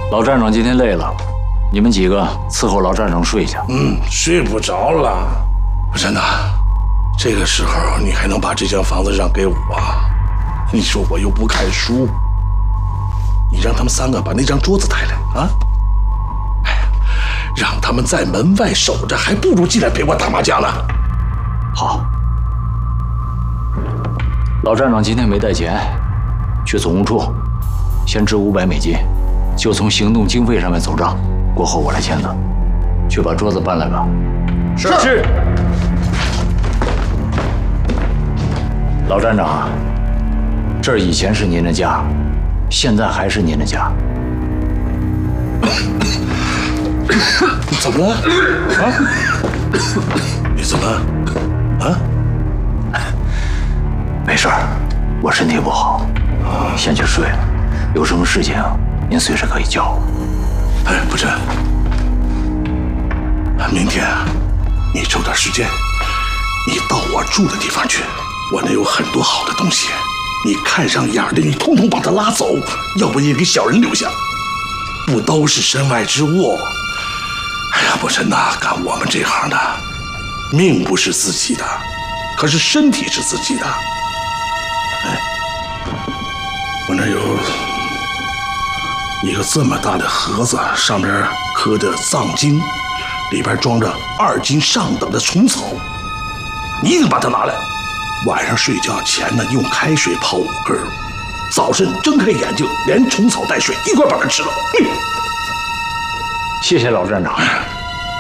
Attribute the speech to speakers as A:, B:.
A: 老站长今天累了，你们几个伺候老站长睡去。
B: 睡不着了。真的，这个时候你还能把这间房子让给我？你说我又不看书，你让他们3个把那张桌子抬来啊！哎呀，让他们在门外守着，还不如进来陪我打麻将呢。
A: 好。老站长今天没带钱，去总务处先支500美金，就从行动经费上面走账，过后我来签字。去把桌子搬来吧。
B: 是。
A: 老站长，这儿以前是您的家，现在还是您的家。
B: 怎么了？啊？你怎么了？啊？
A: 没事儿，我身体不好，先去睡了。有什么事情您随时可以叫我。
B: 哎，不是，明天你抽点时间，你到我住的地方去，我那有很多好的东西，你看上眼的，你统统把他拉走，要不也给小人留下，不都是身外之物？哎呀，不真的，干我们这行的，命不是自己的，可是身体是自己的。哎，我那有一个这么大的盒子，上面刻着藏经，里边装着2斤上等的虫草，你一定把它拿来。晚上睡觉前呢，用开水泡5根，早晨睁开眼睛，连虫草带水一块把它吃了。
A: 谢谢老站长。